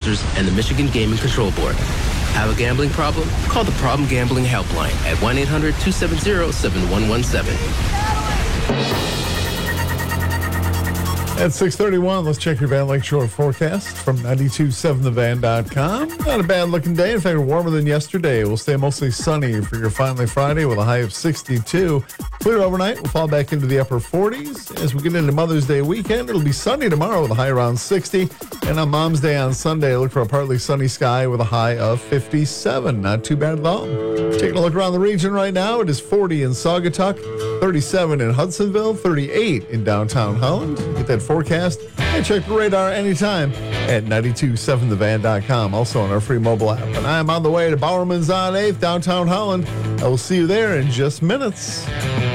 Advisors and the Michigan Gaming Control Board. Have a gambling problem? Call the Problem Gambling Helpline at 1-800-270-7117. At 6:31, let's check your Van Lakeshore forecast from 927thevan.com. Not a bad-looking day. In fact, warmer than yesterday. We'll stay mostly sunny for your Finally Friday with a high of 62. Clear overnight. We'll fall back into the upper 40s. As we get into Mother's Day weekend, it'll be sunny tomorrow with a high around 60. And on Mom's Day on Sunday, look for a partly sunny sky with a high of 57. Not too bad at all. Taking a look around the region right now, it is 40 in Saugatuck, 37 in Hudsonville, 38 in downtown Holland. Get that forecast and check the radar anytime at 927thevan.com. Also on our free mobile app. And I'm on the way to Bowerman's on 8th, downtown Holland. I will see you there in just minutes.